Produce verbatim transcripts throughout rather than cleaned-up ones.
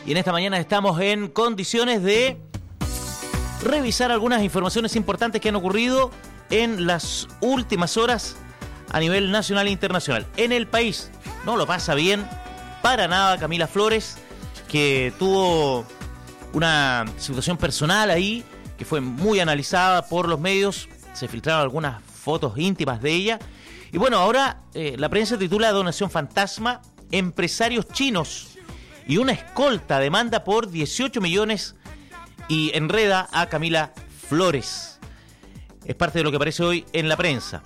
Y en esta mañana estamos en condiciones de revisar algunas informaciones importantes que han ocurrido en las últimas horas a nivel nacional e internacional. En el país no lo pasa bien para nada Camila Flores, que tuvo una situación personal ahí que fue muy analizada por los medios. Se filtraron algunas fotos íntimas de ella. Y bueno, ahora eh, la prensa titula Donación Fantasma, empresarios chinos y una escolta demanda por dieciocho millones y enreda a Camila Flores. Es parte de lo que aparece hoy en la prensa.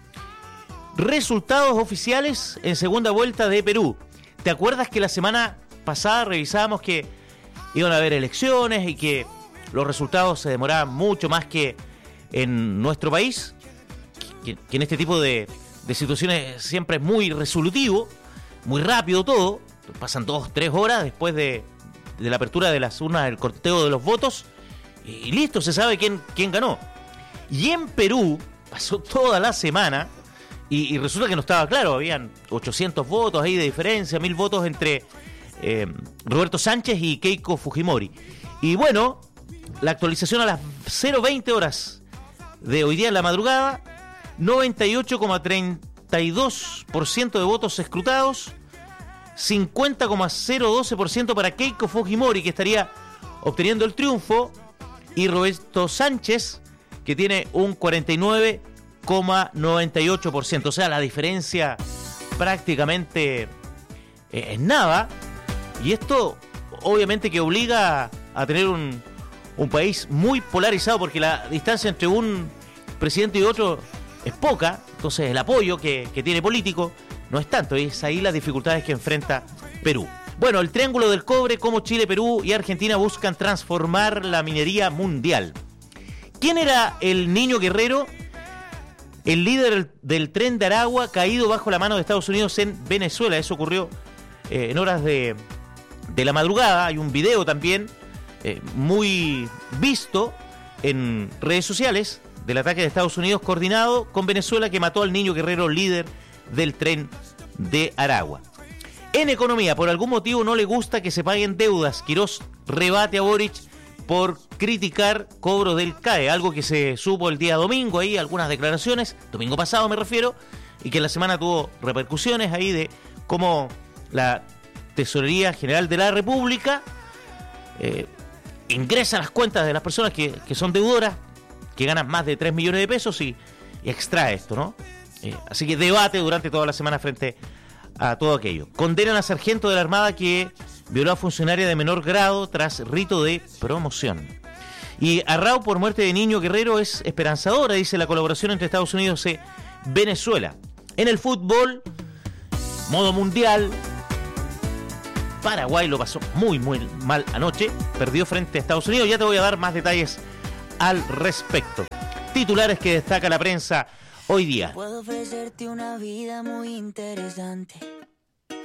Resultados oficiales en segunda vuelta de Perú. ¿Te acuerdas que la semana pasada revisábamos que iban a haber elecciones y que los resultados se demoraban mucho más que en nuestro país? Que, que en este tipo de, de situaciones siempre es muy resolutivo, muy rápido todo. Pasan dos, tres horas después de, de la apertura de las urnas, del conteo de los votos, y listo, se sabe quién, quién ganó. Y en Perú pasó toda la semana y, y resulta que no estaba claro. Habían ochocientos votos ahí de diferencia, mil votos entre eh, Roberto Sánchez y Keiko Fujimori. Y bueno, la actualización a las cero veinte horas de hoy día en la madrugada, noventa y ocho coma treinta y dos por ciento de votos escrutados, cincuenta coma cero doce por ciento para Keiko Fujimori, que estaría obteniendo el triunfo, y Roberto Sánchez, que tiene un cuarenta y nueve coma noventa y ocho por ciento. O sea, la diferencia prácticamente eh, es nada. Y esto obviamente que obliga a tener un, un país muy polarizado, porque la distancia entre un presidente y otro es poca. Entonces el apoyo que, que tiene político no es tanto, y es ahí las dificultades que enfrenta Perú. Bueno, el triángulo del cobre, cómo Chile, Perú y Argentina buscan transformar la minería mundial. ¿Quién era el niño guerrero? El líder del, del tren de Aragua, caído bajo la mano de Estados Unidos en Venezuela. Eso ocurrió eh, en horas de, de la madrugada. Hay un video también eh, muy visto en redes sociales del ataque de Estados Unidos coordinado con Venezuela, que mató al niño guerrero líder del tren de Aragua. En economía, por algún motivo no le gusta que se paguen deudas. Quirós rebate a Boric por criticar cobro del C A E, algo que se supo el día domingo, ahí algunas declaraciones, domingo pasado me refiero, y que en la semana tuvo repercusiones ahí de cómo la Tesorería General de la República eh, ingresa a las cuentas de las personas que, que son deudoras, que ganan más de tres millones de pesos y, y extrae esto, ¿no? Eh, así que debate durante toda la semana frente a todo aquello. Condenan a sargento de la Armada que violó a funcionaria de menor grado tras rito de promoción. Y arrao por muerte de niño guerrero es esperanzadora, dice la colaboración entre Estados Unidos y Venezuela. En el fútbol, modo mundial, Paraguay lo pasó muy muy mal anoche, perdió frente a Estados Unidos. Ya te voy a dar más detalles al respecto. Titulares que destaca la prensa hoy día. Puedo ofrecerte una vida muy interesante.